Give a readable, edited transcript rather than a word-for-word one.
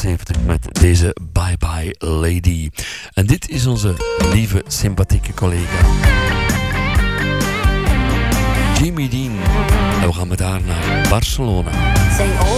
73 met deze Bye Bye Lady. En dit is onze lieve, sympathieke collega Jamie Dean. En we gaan met haar naar Barcelona. Say, oh